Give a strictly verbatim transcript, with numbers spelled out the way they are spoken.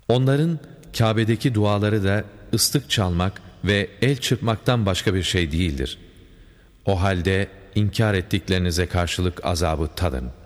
Onların Kabe'deki duaları da ıslık çalmak ve el çırpmaktan başka bir şey değildir. O halde inkar ettiklerinize karşılık azabı tadın.